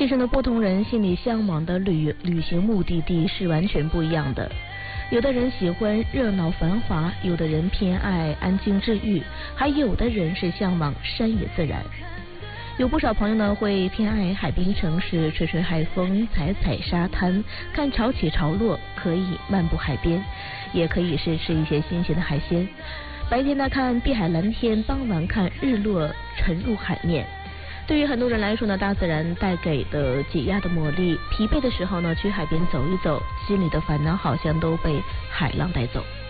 其实呢，不同人心里向往的旅行目的地是完全不一样的。有的人喜欢热闹繁华，有的人偏爱安静治愈，还有的人是向往山野自然。有不少朋友呢会偏爱海滨城市，吹吹海风，踩踩沙滩，看潮起潮落，可以漫步海边，也可以是吃一些新鲜的海鲜。白天呢看碧海蓝天，傍晚看日落沉入海面。对于很多人来说呢，大自然带给的解压的魔力，疲惫的时候呢去海边走一走，心里的烦恼好像都被海浪带走。